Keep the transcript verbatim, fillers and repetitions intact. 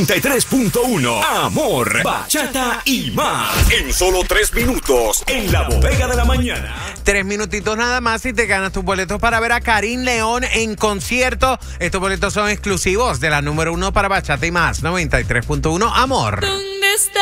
noventa y tres punto uno. Amor, bachata y más. En solo tres minutos. En la bodega de la mañana. Tres minutitos nada más y te ganas tus boletos para ver a Karim León en concierto. Estos boletos son exclusivos de la número uno para bachata y más. noventa y tres punto uno. Amor. ¿Dónde está?